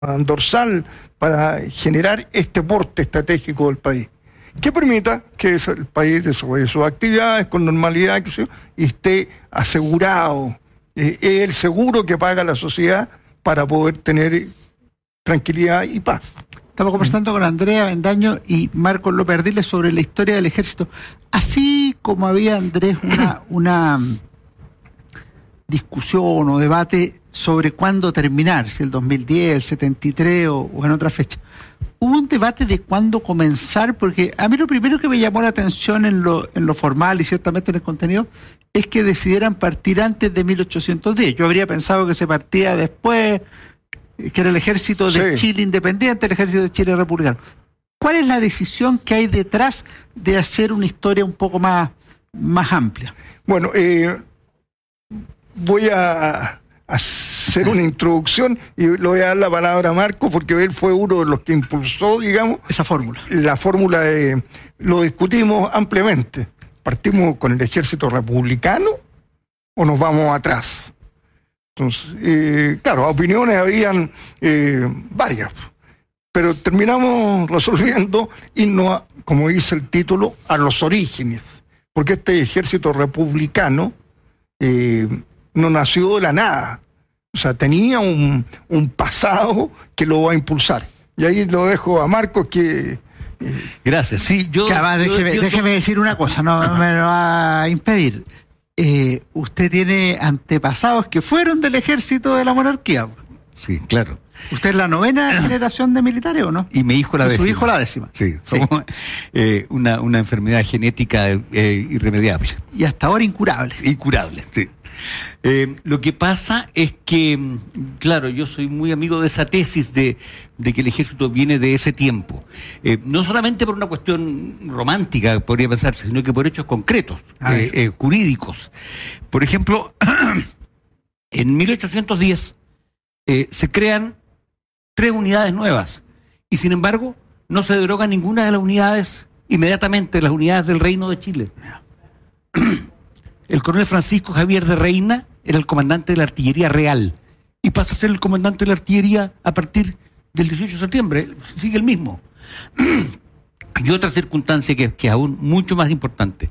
dorsal para generar este porte estratégico del país, que permita que el país desarrolle sus actividades con normalidad y esté asegurado. Es el seguro que paga la sociedad para poder tener tranquilidad y paz. Estamos conversando con Andrea Avendaño y Marcos López Ardiles sobre la historia del ejército. Así como había, Andrés, una discusión o debate sobre cuándo terminar, si el 2010, el 73 o en otra fecha, hubo un debate de cuándo comenzar, porque a mí lo primero que me llamó la atención en lo formal y ciertamente en el contenido es que decidieran partir antes de 1810. Yo habría pensado que se partía después, que era el ejército de Chile independiente, el ejército de Chile republicano. ¿Cuál es la decisión que hay detrás de hacer una historia un poco más amplia? Bueno, voy a hacer una introducción y le voy a dar la palabra a Marco, porque él fue uno de los que impulsó, digamos, esa fórmula. La fórmula lo discutimos ampliamente. ¿Partimos con el ejército republicano o nos vamos atrás? Entonces, claro, opiniones habían varias, pero terminamos resolviendo irnos, como dice el título, a los orígenes, porque este ejército republicano no nació de la nada, o sea, tenía un pasado que lo va a impulsar. Y ahí lo dejo a Marcos que... Gracias, sí, déjeme decir una cosa, no me lo va a impedir. Usted tiene antepasados que fueron del ejército de la monarquía. Sí, claro. ¿Usted es la 9ª generación de militares o no? Y mi hijo la 10ª. Su hijo la 10ª. Sí, somos una enfermedad genética irremediable. Y hasta ahora incurable. Incurable, sí. Lo que pasa es que, claro, yo soy muy amigo de esa tesis de que el ejército viene de ese tiempo. No solamente por una cuestión romántica, podría pensarse, sino que por hechos concretos, jurídicos. Por ejemplo, en 1810 se crean 3 unidades nuevas y, sin embargo, no se deroga ninguna de las unidades inmediatamente, las unidades del Reino de Chile. El coronel Francisco Javier de Reina era el comandante de la artillería real y pasa a ser el comandante de la artillería a partir del 18 de septiembre, sigue el mismo. Y otra circunstancia que es aún mucho más importante,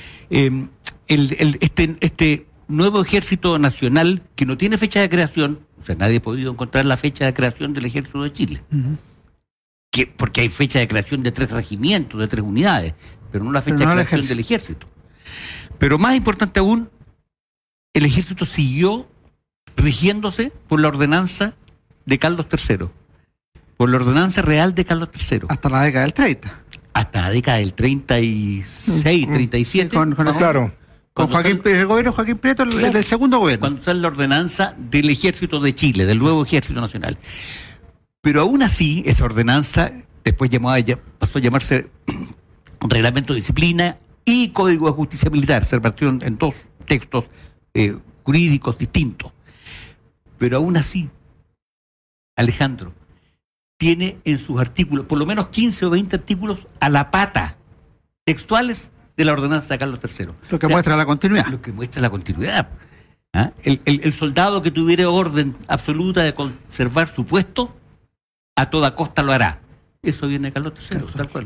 este nuevo ejército nacional que no tiene fecha de creación, o sea, nadie ha podido encontrar la fecha de creación del ejército de Chile, porque hay fecha de creación de 3 regimientos, de 3 unidades, pero no la fecha de creación del ejército. Pero más importante aún, el ejército siguió rigiéndose por la ordenanza de Carlos III, por la ordenanza real de Carlos III. Hasta la década del 30. Hasta la década del 36, 37. Claro. Con Joaquín, el gobierno de Joaquín Prieto, claro, el segundo gobierno. Cuando sale la ordenanza del ejército de Chile, del nuevo ejército nacional. Pero aún así, esa ordenanza después pasó a llamarse Reglamento de Disciplina y Código de Justicia Militar, se repartieron en 2 textos jurídicos distintos. Pero aún así, Alejandro, tiene en sus artículos, por lo menos 15 o 20 artículos a la pata, textuales de la ordenanza de Carlos III. Lo que muestra la continuidad. Lo que muestra la continuidad. ¿Ah? El soldado que tuviera orden absoluta de conservar su puesto, a toda costa lo hará. Eso viene de Carlos III, tal cual.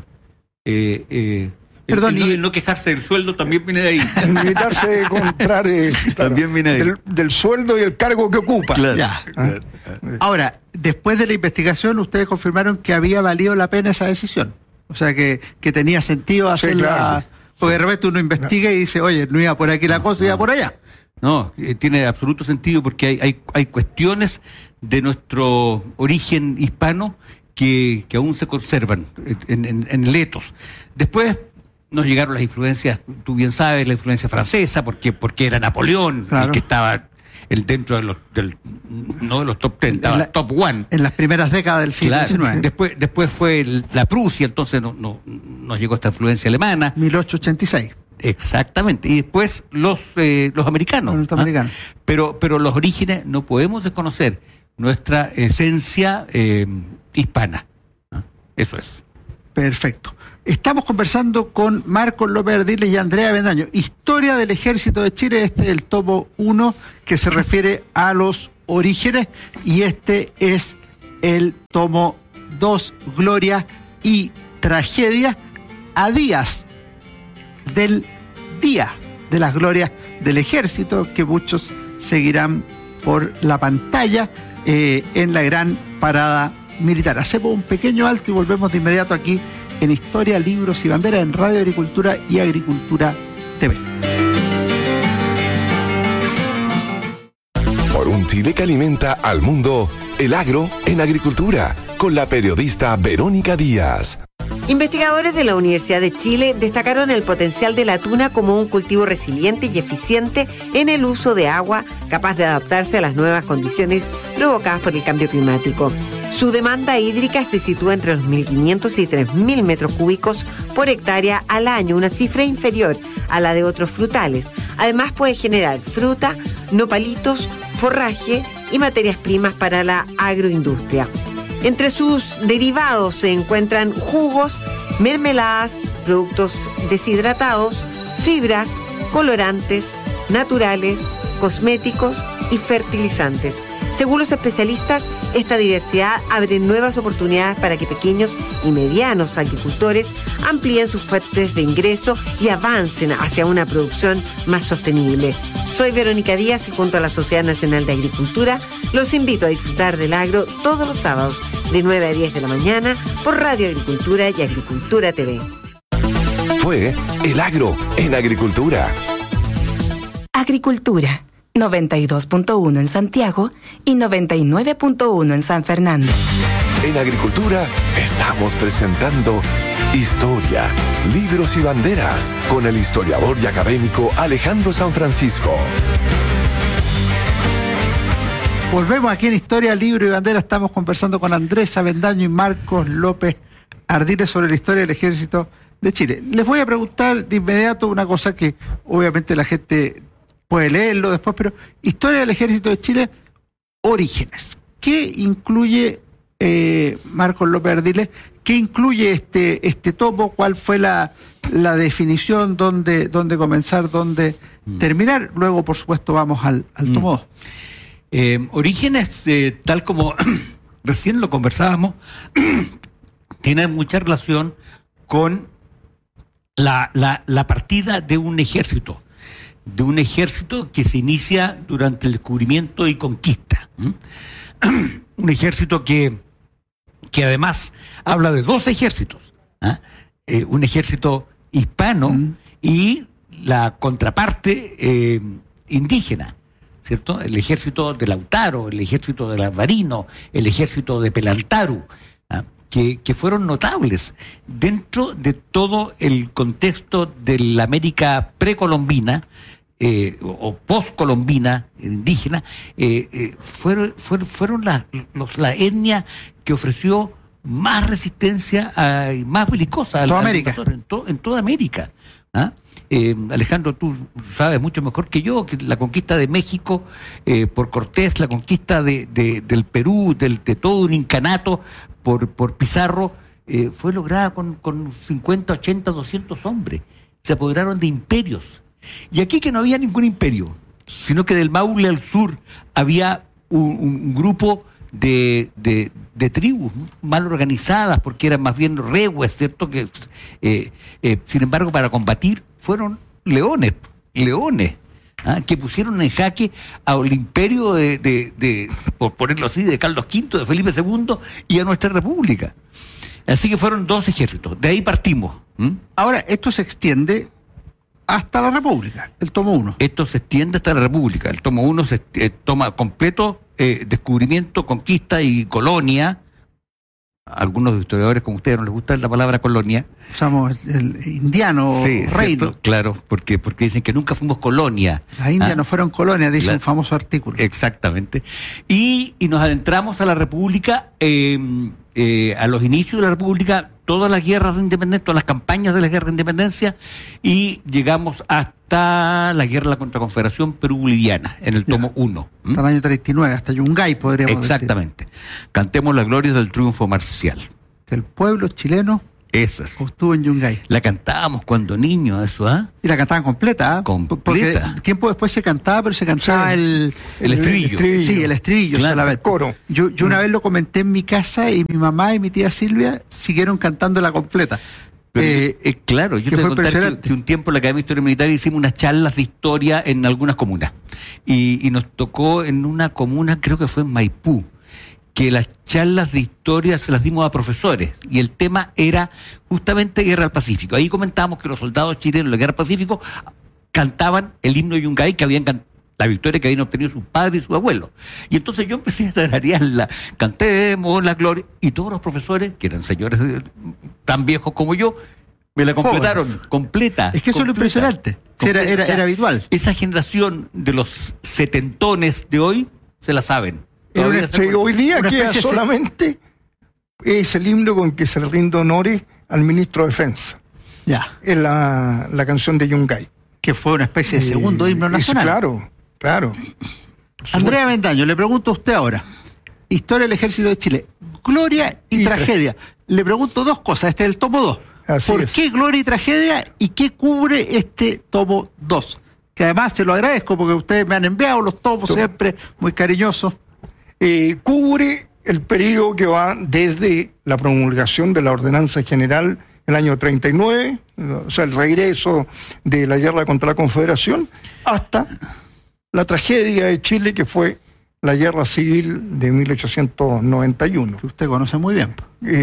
Perdón, el no quejarse del sueldo también viene de ahí. El militarse de encontrar también viene de ahí. Del sueldo y el cargo que ocupa. Claro, claro. Ahora, después de la investigación, ustedes confirmaron que había valido la pena esa decisión. O sea, que tenía sentido hacerla. Claro. Porque de repente uno investiga y dice, oye, no iba por aquí la cosa, iba por allá. No, tiene absoluto sentido porque hay cuestiones de nuestro origen hispano que aún se conservan en letos. Después nos llegaron las influencias, tú bien sabes, la influencia francesa, porque era Napoleón, claro, el que estaba dentro de los top 10, estaba top 1. En las primeras décadas del siglo XIX. Después fue la Prusia, entonces nos llegó esta influencia alemana. 1886. Exactamente, y después los americanos. Los norteamericanos. Pero los orígenes no podemos desconocer nuestra esencia hispana. Eso es. Perfecto. Estamos conversando con Marcos López Ardiles y Andrea Avendaño. Historia del Ejército de Chile, este es el tomo 1 que se refiere a los orígenes y este es el tomo 2, Gloria y Tragedia, a días del Día de las Glorias del Ejército, que muchos seguirán por la pantalla en la gran parada militar. Hacemos un pequeño alto y volvemos de inmediato aquí en Historia, Libros y Bandera en Radio Agricultura y Agricultura TV. Por un Chile que alimenta al mundo, el agro en agricultura, con la periodista Verónica Díaz. Investigadores de la Universidad de Chile destacaron el potencial de la tuna como un cultivo resiliente y eficiente en el uso de agua, capaz de adaptarse a las nuevas condiciones provocadas por el cambio climático. Su demanda hídrica se sitúa entre los 1.500 y 3.000 metros cúbicos por hectárea al año, una cifra inferior a la de otros frutales. Además puede generar fruta, nopalitos, forraje y materias primas para la agroindustria. Entre sus derivados se encuentran jugos, mermeladas, productos deshidratados, fibras, colorantes, naturales, cosméticos y fertilizantes. Según los especialistas, esta diversidad abre nuevas oportunidades para que pequeños y medianos agricultores amplíen sus fuentes de ingreso y avancen hacia una producción más sostenible. Soy Verónica Díaz y junto a la Sociedad Nacional de Agricultura los invito a disfrutar del agro todos los sábados de 9 a 10 de la mañana por Radio Agricultura y Agricultura TV. Fue El Agro en Agricultura. Agricultura, 92.1 en Santiago y 99.1 en San Fernando. En Agricultura estamos presentando Historia, Libros y Banderas con el historiador y académico Alejandro San Francisco. Volvemos aquí en Historia, Libro y Bandera. Estamos conversando con Andrés Avendaño y Marcos López Ardiles sobre la historia del Ejército de Chile. Les voy a preguntar de inmediato una cosa que obviamente la gente puede leerlo después, pero Historia del Ejército de Chile, orígenes. ¿Qué incluye, Marcos López Ardiles, qué incluye este tomo? ¿Cuál fue la definición? ¿Dónde comenzar? ¿Dónde terminar? Luego, por supuesto, vamos al tomo 2. Orígenes, tal como recién lo conversábamos, tiene mucha relación con la partida de un ejército que se inicia durante el descubrimiento y conquista. Un ejército que además habla de dos ejércitos, un ejército hispano y la contraparte indígena, ¿cierto? El ejército de Lautaro, el ejército de Alvarino, el ejército de Pelantaru, que fueron notables dentro de todo el contexto de la América precolombina o postcolombina indígena. Fueron la etnia que ofreció más resistencia y más belicosa toda América. En toda América. Alejandro, tú sabes mucho mejor que yo que la conquista de México por Cortés, la conquista del Perú, de todo un incanato por Pizarro, fue lograda con 50, 80, 200 hombres. Se apoderaron de imperios. Y aquí que no había ningún imperio, sino que del Maule al sur había un grupo de tribus mal organizadas, porque eran más bien rehues, ¿cierto? Que sin embargo, para combatir fueron leones, que pusieron en jaque al imperio por ponerlo así, de Carlos V, de Felipe II y a nuestra república. Así que fueron dos ejércitos, de ahí partimos. Ahora, esto se extiende hasta la República, el tomo 1. Esto se extiende hasta la República. El tomo 1 se toma completo descubrimiento, conquista y colonia. A algunos historiadores como ustedes no les gusta la palabra colonia. Usamos el indiano, sí, reino. ¿cierto? Claro, porque dicen que nunca fuimos colonia. Las Indias no fueron colonias, dice un famoso artículo. Exactamente. Y nos adentramos a la República, a los inicios de la República, todas las guerras de independencia, todas las campañas de la guerra de independencia, y llegamos hasta la guerra de la Contraconfederación Perú-Boliviana, en el tomo 1. Hasta el año 39, hasta Yungay, podríamos decir. Exactamente. Cantemos las glorias del triunfo marcial. Que el pueblo chileno Esas. O estuvo en Yungay. La cantábamos cuando niños, eso, ¿ah? Y la cantaban completa, ¿ah? Completa. Porque tiempo después se cantaba, pero se cantaba Sí. El estribillo. Sí, el estribillo Claro, solamente. el coro. Yo una vez lo comenté en mi casa y mi mamá y mi tía Silvia siguieron cantando la completa. Pero, claro, yo que te voy a fue contar impresionante. que un tiempo en la Academia de Historia Militar hicimos unas charlas de historia en algunas comunas. Y nos tocó en una comuna, creo que fue en Maipú, que las charlas de historia se las dimos a profesores. Y el tema era justamente Guerra al Pacífico. Ahí comentábamos que los soldados chilenos de la Guerra al Pacífico cantaban el himno de Yungay, que habían la victoria que habían obtenido sus padres y sus abuelos. Y entonces yo empecé a tararearla, cantemos la gloria, y todos los profesores, que eran señores tan viejos como yo, me la completaron, completa. Es que eso es lo completa, impresionante. Sí, completa. O sea, era habitual. Esa generación de los setentones de hoy se la saben. Todavía se acuerdan. Hoy día Una queda especie de- solamente es el himno con que se le rinde honores al ministro de Defensa. Ya. Es la canción de Yungay. Que fue una especie de segundo himno nacional. Claro, claro. Andrea Bendaño, le pregunto a usted ahora. Historia del Ejército de Chile. Gloria y tragedia. Le pregunto dos cosas. Este es el tomo 2. Así ¿Por es. qué gloria y tragedia y qué cubre este tomo 2? Que además se lo agradezco porque ustedes me han enviado los tomos siempre muy cariñosos. Cubre el periodo que va desde la promulgación de la Ordenanza General en el año 39, o sea, el regreso de la guerra contra la Confederación, hasta la tragedia de Chile, que fue la guerra civil de 1891. Que usted conoce muy bien.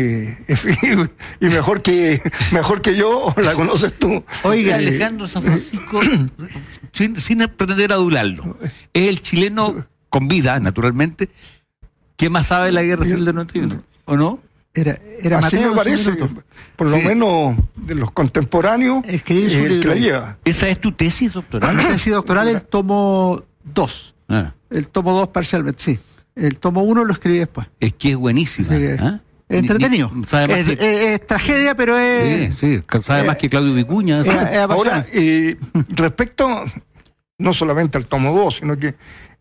Y mejor que yo, la conoces tú. Oiga, Alejandro San Francisco, sin pretender adularlo, es el chileno con vida, naturalmente, que más sabe de la guerra civil del 91, ¿o no? Era Así Mateo, me parece, Minuto. por lo Sí. menos de los contemporáneos, Escribí su el que libro. la lleva. ¿Esa es tu tesis doctoral? La tesis doctoral, el tomo 2. Ah, El tomo 2 parcialmente, sí. El tomo 1 lo escribí después. es que es buenísima. ¿Ah? Entretenido. Sabe más que, Es tragedia, pero es... sí, sabe más que Claudio Vicuña. es ¿sabes? Ahora, apasionante. respecto no solamente al tomo 2, sino que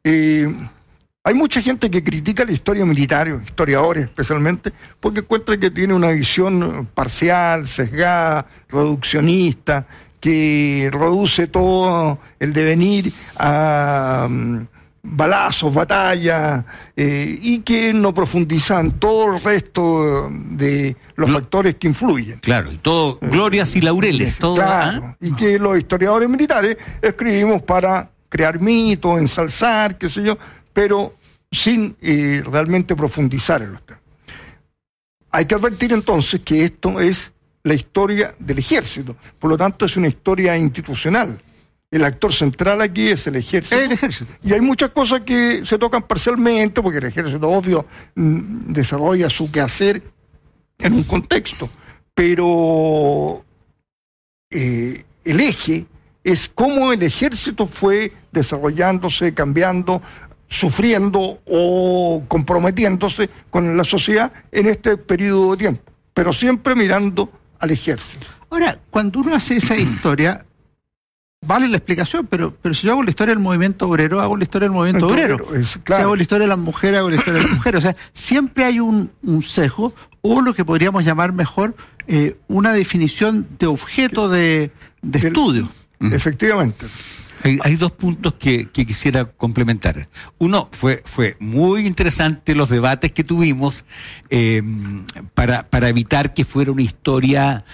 hay mucha gente que critica la historia militar, historiadores especialmente, porque encuentra que tiene una visión parcial, sesgada, reduccionista, que reduce todo el devenir a balazos, batallas, y que no profundiza en todo el resto de los factores que influyen. Claro, y todo, glorias y laureles, todo. Claro, ¿ah? y que los historiadores militares escribimos para crear mitos, ensalzar, qué sé yo, pero sin realmente profundizar en los temas. Hay que advertir entonces que esto es la historia del ejército, por lo tanto es una historia institucional. El actor central aquí es el ejército. El ejército. Y hay muchas cosas que se tocan parcialmente, porque el ejército, obvio, desarrolla su quehacer en un contexto, pero el eje es cómo el ejército fue desarrollándose, cambiando, sufriendo o comprometiéndose con la sociedad en este periodo de tiempo, pero siempre mirando al ejército. Ahora, cuando uno hace esa historia, vale la explicación, pero si yo hago la historia del movimiento obrero, hago la historia del movimiento obrero. Es, Si claro, hago la historia de las mujeres, hago la historia de las mujeres. O sea, siempre hay un sesgo, o lo que podríamos llamar mejor, una definición de objeto de estudio. efectivamente. Hay dos puntos que quisiera complementar. Uno, fue muy interesante los debates que tuvimos para evitar que fuera una historia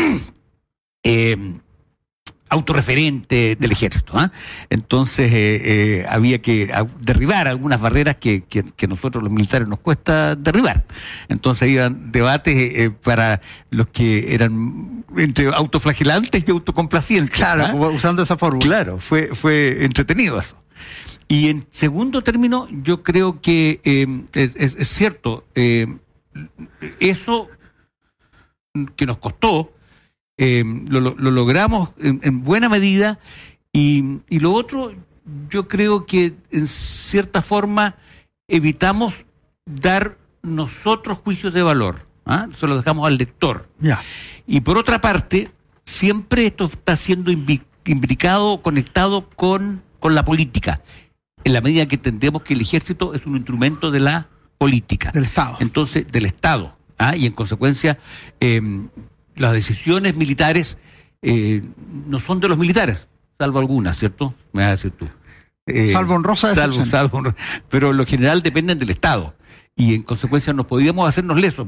autorreferente del ejército. ¿Ah? Entonces había que derribar algunas barreras que nosotros los militares nos cuesta derribar. Entonces iban debates para los que eran entre autoflagelantes y autocomplacientes. Claro, ¿ah? usando esa fórmula. Claro, fue entretenido eso. Y en segundo término, yo creo que es cierto, eso que nos costó, lo logramos en buena medida, y lo otro, yo creo que en cierta forma evitamos dar nosotros juicios de valor, ¿ah? Se lo dejamos al lector. Ya. Y por otra parte, siempre esto está siendo imbricado, conectado con la política, en la medida que entendemos que el ejército es un instrumento de la política. Del Estado. Entonces, del Estado. ¿Ah? Y en consecuencia, las decisiones militares no son de los militares, salvo algunas, ¿cierto? Me vas a decir tú. Salvo honrosas excepciones. Pero en lo general dependen del Estado. Y en consecuencia no podíamos hacernos lesos.